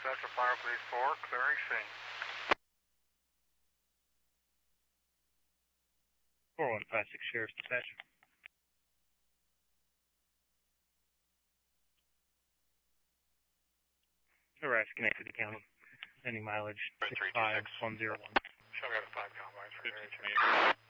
Central Fire Police 4, clearing scene. 4156 Sheriff's Dispatch. Harass Schenectady County. Sending mileage 65101. Show me out of 5 Combines for area change.